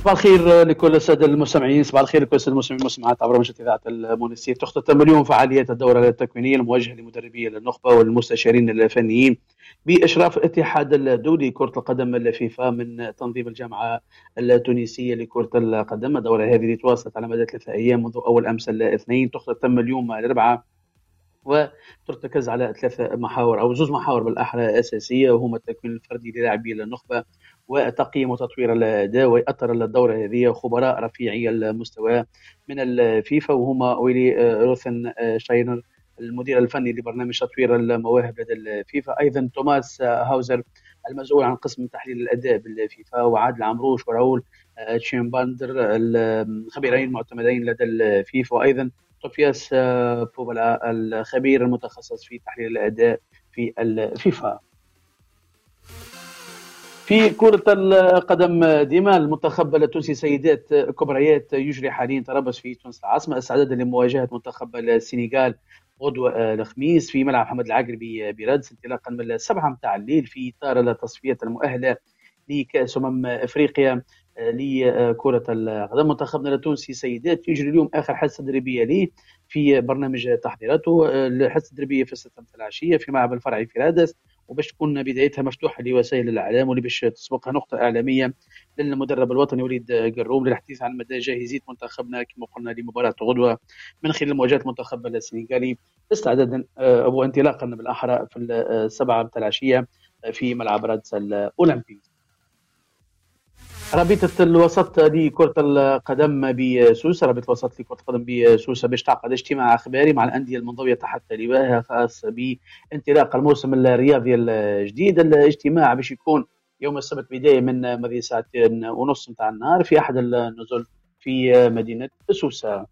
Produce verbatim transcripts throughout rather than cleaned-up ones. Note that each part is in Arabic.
صباح الخير لكل السادة المستمعين، صباح الخير لكل السادة المستمعين والمستمعات عبر موجة إذاعة المونستير. تختتم اليوم فعاليات الدورة التكوينية الموجهة لمدربي النخبة والمستشارين الفنيين بإشراف الاتحاد الدولي لكرة القدم الفيفا من تنظيم الجامعة التونسية لكرة القدم. الدورة هذه تواصلت على مدى ثلاثة أيام منذ أول أمس الاثنين، تختتم اليوم الأربعاء وترتكز على ثلاث محاور أو زوج محاور بالأحرى أساسية، وهما التكوين الفردي للاعبي النخبة وتقييم وتطوير الأداء. ويأثر الدورة هذه خبراء رفيعي المستوى من الفيفا، وهما ويلي روثن شاينر المدير الفني لبرنامج تطوير المواهب لدى الفيفا، أيضا توماس هاوزر المسؤول عن قسم تحليل الأداء بالفيفا، وعادل عمروش وراول تشيمباندر الخبيرين المعتمدين لدى الفيفا، وأيضا توفياس بوبلا الخبير المتخصص في تحليل الأداء في الفيفا. في كرة القدم ديما، المنتخب التونسي سيدات كبريات يجري حاليا تربص في تونس العاصمة استعدادا لمواجهة منتخب السنغال غدوة الخميس في ملعب محمد العقربي برادس، انطلاقا من السبعة متاع الليل في إطار التصفيات المؤهلة لكأس أمم أفريقيا لكرة القدم. منتخبنا التونسي سيدات يجري اليوم آخر حصة تدريبية ليه في برنامج تحضيراته. الحصة التدريبية في الستة العشية في ملعب الفرعي في رادس، وباش تكون بدايتها مفتوحة لوسائل الإعلام، واللي باش تسبقها نقطة إعلامية للمدرب الوطني وليد قروم للحديث عن مدى جاهزية منتخبنا كما قلنا لمباراة غدوة من خلال مواجهة المنتخب السنغالي استعدادا وانطلاقا بالأحرى في السبعة متاع العشية في ملعب رادس الأولمبي. رابطة الوسط لكرة القدم بسوسة، رابطة الوسط لكرة القدم بسوسة باش تعقد اجتماع أخباري مع الأندية المنضوية تحت لوائها خاص بانطلاق الموسم الرياضي الجديد. الاجتماع باش يكون يوم السبت بداية من مضي ساعتين ونص متاع النهار في أحد النزل في مدينة سوسة.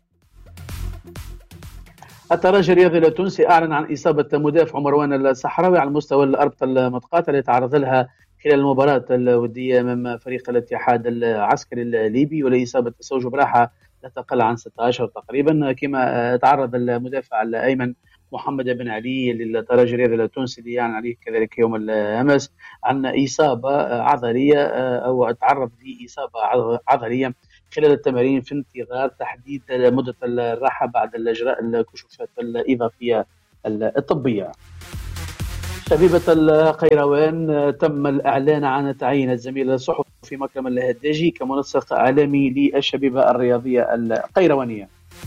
الترجي الرياضي التونسي أعلن عن إصابة مدافع مروان الصحراوي على مستوى الأربطة المتقاطعة اللي تعرض لها خلال المباراة الودية أمام فريق الاتحاد العسكري الليبي، ولإصابة الزوج براحة لا تقل عن ستة أشهر تقريبا. كما تعرض المدافع الأيمن محمد بن علي للترجي الرياضي التونسي اللي يعني عليه كذلك يوم الأمس عن إصابة عضلية أو تعرض لإصابة عضلية خلال التمارين في انتظار تحديد مدة الراحة بعد الإجراء الكشوفات الإضافية الطبية. شبيبة القيروان تم الإعلان عن تعيين الزميل الصحفي مكرم الهداجي كمنسق إعلامي للشبيبة الرياضية القيروانية.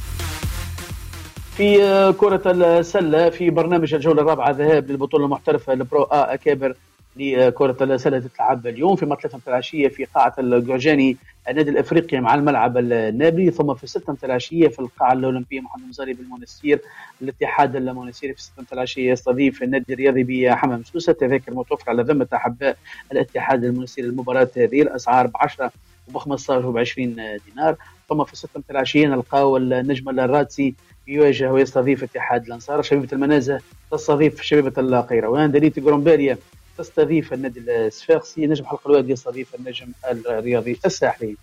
في كرة السلة، في برنامج الجولة الرابعة ذهاب للبطولة المحترفة البرو آ أكابر لكرة السلة تتلعب اليوم في مطلع العشية في قاعة الجوجاني النادي الافريقي مع الملعب النابلي، ثم في ستة العشية في القاعة الأولمبية محمد مزاري بالمنستير. الاتحاد المنستيري في ستة العشية يستضيف النادي الرياضي بحمام سوسة. تذاكر متوفرة على ذمة أحباء الاتحاد المنستيري المباراة هذه، الأسعار ب عشرة وب خمسة عشر وب عشرين دينار. ثم في ستة العشية نلقاو النجم الراتسي يواجه ويستضيف اتحاد الأنصار. شبيبة المنازه تستضيف شبيبة القيروان. دليت جرومباليا تستضيف النادي الصفاقسي. نجم حلق الوادي يستضيف النجم الرياضي الساحلي.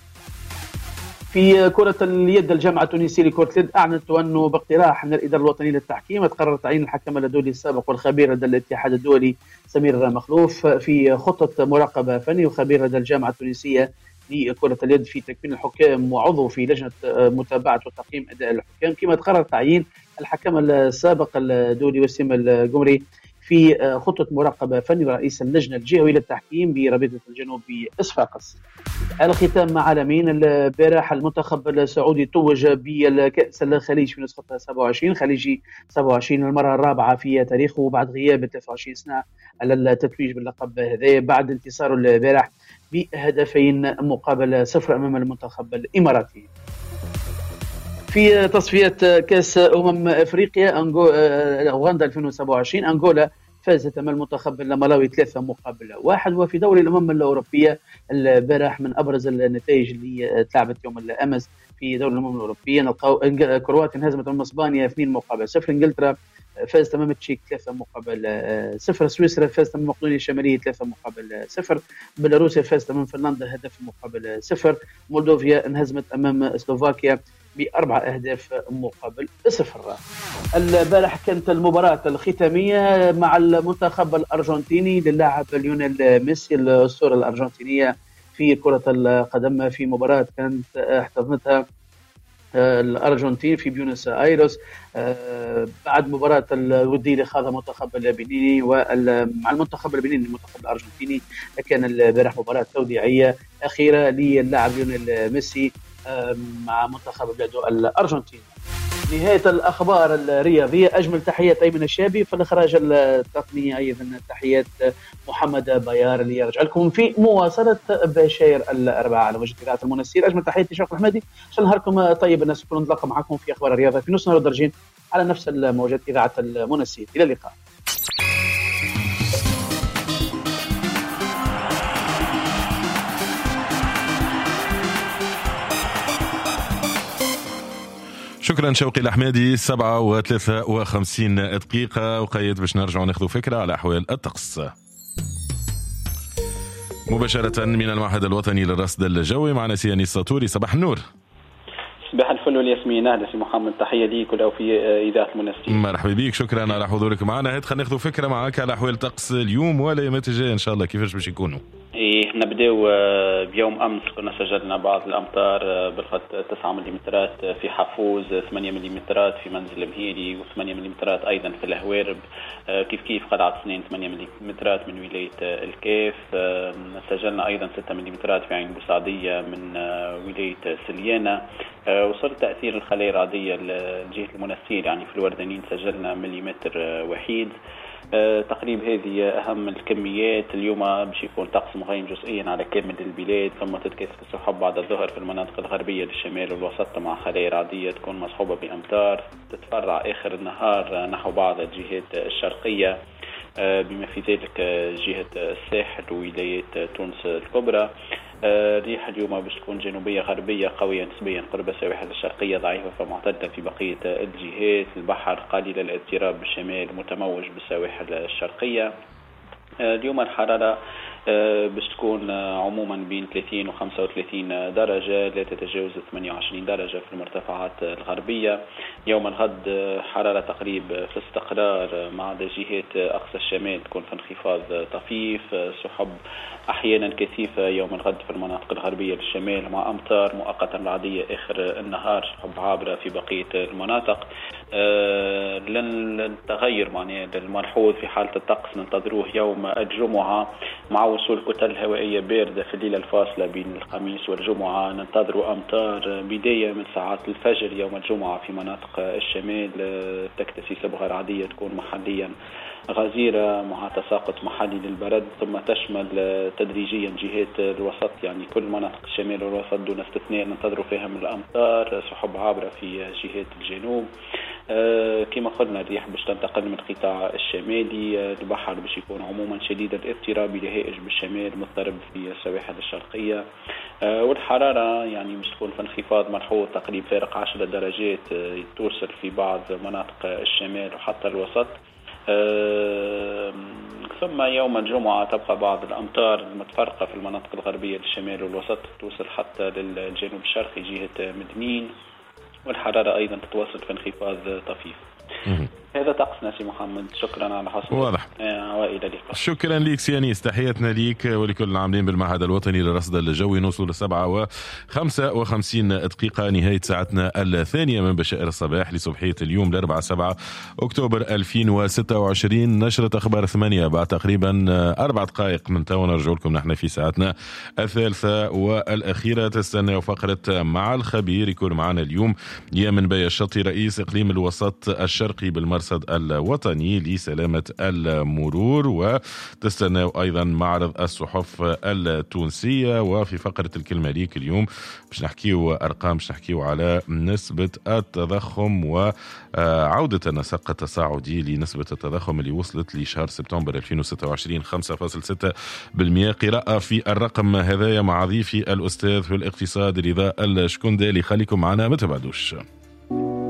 في كرة اليد، الجامعة التونسية لكرة اليد أعلنت أنه باقتراح من الإدارة الوطنية للتحكيم تقرر تعيين الحكم الدولي السابق والخبير لدى الاتحاد الدولي سمير مخلوف في خطة مراقبة فني وخبير لدى الجامعة التونسية لكرة اليد في تكوين الحكام وعضو في لجنة متابعة وتقييم أداء الحكام. كما تقرر تعيين الحكم السابق الدولي وسيم الجمري في خطة مراقبة فني ورئيس اللجنة الجهوي للتحكيم برابطة الجنوب بصفاقس. الختام مع عالمين. البارح المنتخب السعودي توج بالكأس الخليج في نسخة سبعة وعشرين، خليجي سبعة وعشرين المرة الرابعة في تاريخه بعد غياب ثلاثة وعشرين سنة على التتويج باللقب هذا، بعد انتصاره البارح بهدفين مقابل صفر أمام المنتخب الإماراتي. في تصفيات كأس أمم أفريقيا أوغندا ألفين وسبعة وعشرين، أنغولا فازت أمام المنتخب الملاوي ثلاثة مقابل واحد. وفي دوري الأمم الأوروبية البارح من أبرز النتائج اللي تلعبت يوم الأمس في دوري الأمم الأوروبية نلقاو كرواتيا انهزمت أمام اسبانيا اثنين مقابل صفر. انجلترا فازت أمام تشيك ثلاثة مقابل صفر. سويسرا فازت أمام مقدونيا الشمالية ثلاثة مقابل صفر. بيلاروسيا فازت أمام فنلندا هدف مقابل صفر. مولدوفيا انهزمت أمام سلوفاكيا بأربع أهداف مقابل صفر. البارح كانت المباراة الختامية مع المنتخب الأرجنتيني للاعب ليونيل ميسي الأسطورة الأرجنتينية في كرة القدم في مباراة كانت احتضنتها الأرجنتين في بيونس آيرس بعد مباراة الودية اللي خاضها المنتخب البنيني ومع المنتخب البنيني المنتخب الأرجنتيني. كان البارح مباراة توديعية أخيرة للاعب ليونيل ميسي مع منتخب بلاده الأرجنتين. نهاية الأخبار الرياضية. أجمل تحيات أيمن الشابي في الإخراج التقني، أيضا تحيات محمد بيار اللي يرجع لكم في مواصلة بشير الأربعاء على وجه إذاعة المنسير. أجمل تحياتي شرف الحمادي، عشان نهاركم طيب الناس كلهم. نتلاقى معكم في أخبار الرياضة في نص نهار الدرجين على نفس الموجات إذاعة المنسير. إلى اللقاء. شكرا شوقي الأحمدي. سبعة وثلاثة وخمسين دقيقة وقيد باش نرجع ناخذ فكرة على أحوال الطقس مباشرة من المعهد الوطني للرصد الجوي. معنا سياني الساطوري. صباح النور. صباح الفل والياسمين. أهلا سي محمد، تحية ليك ولو في إذاعة المنسير. مرحبا بك، شكرا على حضورك معنا. هات خلينا ناخذ فكرة معك على أحوال الطقس اليوم ولا يومات الجاية إن شاء الله كيفاش باش يكونوا. إيه نبدأ بيوم أمس كنا سجلنا بعض الأمطار بلغة تسعة مليمترات في حفوز، ثمانية مليمترات في منزل مهيري، وثمانية مليمترات أيضا في الهوارب. كيف كيف قلعة سنين ثمانية مليمترات من ولاية الكيف. سجلنا أيضا ستة مليمترات في عين بوسعدية من ولاية سليانة. وصل تأثير الخلايا الرعدية لجهة المنسير يعني في الوردانين سجلنا مليمتر وحيد. أه تقريب هذه أهم الكميات. اليوم باش يكون طقس مغيم جزئيا على كامل البلاد، ثم تتكاثف السحب بعد الظهر في المناطق الغربية للشمال والوسط مع خلايا رعدية تكون مصحوبة بأمطار تتفرع آخر النهار نحو بعض الجهات الشرقية أه بما في ذلك جهة الساحل وولايات تونس الكبرى. الريح اليوم باش تكون جنوبية غربية قوية نسبيا قرب السواحل الشرقية، ضعيفة فمعتدلة في بقية الجهات. البحر قليل الاضطراب بالشمال متموج بالسواحل الشرقية. اليوم الحرارة باش تكون عموما بين ثلاثين وخمسة وثلاثين درجة، لا تتجاوز ثمانية وعشرين درجة في المرتفعات الغربية. يوم الغد حرارة تقريب في استقرار مع جهات أقصى الشمال تكون في انخفاض طفيف، سحب أحيانا كثيفة يوم الغد في المناطق الغربية للشمال مع أمطار مؤقتا رعدية آخر النهار، سحب عابرة في بقية المناطق. أه لن التغير معناه الملحوظ في حالة الطقس ننتظروه يوم الجمعة مع وصول كتل هوائية باردة في الليلة الفاصلة بين الخميس والجمعة. ننتظر أمطار بداية من ساعات الفجر يوم الجمعة في مناطق الشمال، تكتسي صبغة رعدية تكون محليا غزيرة مع تساقط محلي للبرد، ثم تشمل تدريجيا جهات الوسط يعني كل مناطق الشمال والوسط دون استثناء ننتظر فيها من الأمطار، سحب عابرة في جهات الجنوب. أه كما قلنا الريح باش تنتقل من القطاع الشمالي، البحر باش يكون عموما شديد الاضطراب لهائج بالشمال مضطرب في السواحل الشرقية. أه والحرارة يعني باش تكون في انخفاض ملحوظ تقريب فارق عشر درجات أه توصل في بعض مناطق الشمال وحتى الوسط. أه ثم يوم الجمعة تبقى بعض الأمطار المتفرقة في المناطق الغربية للشمال والوسط توصل حتى للجنوب الشرقي جهة مدنين، والحرارة أيضا تتواصل في انخفاض طفيف. هذا طقسنا سي محمد، شكرا على حسن واضح. وإلى اللقاء. شكرا لك سيانيس، تحياتنا ليك ولكل العاملين بالمعهد الوطني للرصد الجوي. نوصل لسبعة وخمسة وخمسين دقيقة نهاية ساعتنا الثانية من بشائر الصباح لصبحية اليوم الأربعاء سبعة أكتوبر ألفين وستة وعشرين. نشرة أخبار ثمانية بعد تقريبا أربع دقائق من تو نرجع لكم نحن في ساعتنا الثالثة والأخيرة. تستنى فقرة مع الخبير يكون معنا اليوم يامن باي الشطي رئيس إقليم الوسط الشرقي بالمرصد الوطني لسلامة المرور، وتستناو أيضا معرض الصحف التونسية. وفي فقرة الكلمة ليك اليوم باش نحكيو أرقام، باش نحكيو على نسبة التضخم وعودة النسق التصاعدي لنسبة التضخم اللي وصلت لشهر سبتمبر ألفين وستة وعشرين خمسة فاصلة ستة بالمئة. قراءة في الرقم هذايا مع ضيفي الأستاذ في الاقتصاد رضا الشكندالي. خليكم معنا ما تبعدوش.